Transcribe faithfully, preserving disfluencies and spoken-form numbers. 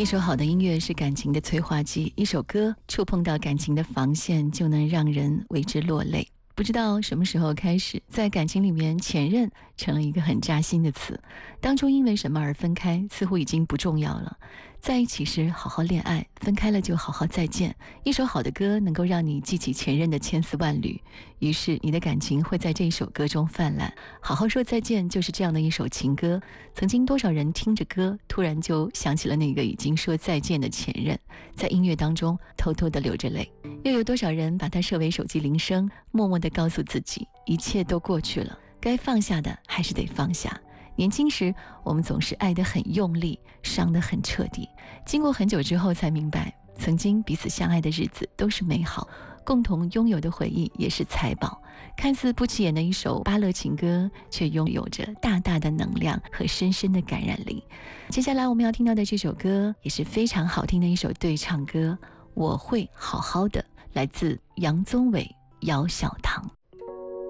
一首好的音乐是感情的催化剂，一首歌触碰到感情的防线，就能让人为之落泪。不知道什么时候开始，在感情里面前任成了一个很扎心的词。当初因为什么而分开，似乎已经不重要了。在一起时好好恋爱，分开了就好好再见。一首好的歌能够让你记起前任的千丝万缕，于是你的感情会在这一首歌中泛滥。好好说再见就是这样的一首情歌。曾经多少人听着歌，突然就想起了那个已经说再见的前任，在音乐当中偷偷地流着泪。又有多少人把它设为手机铃声，默默地告诉自己一切都过去了，该放下的还是得放下。年轻时我们总是爱得很用力，伤得很彻底，经过很久之后才明白，曾经彼此相爱的日子都是美好，共同拥有的回忆也是财宝。看似不起眼的一首芭乐情歌，却拥有着大大的能量和深深的感染力。接下来我们要听到的这首歌也是非常好听的一首对唱歌，我会好好的，来自杨宗纬、姚小棠。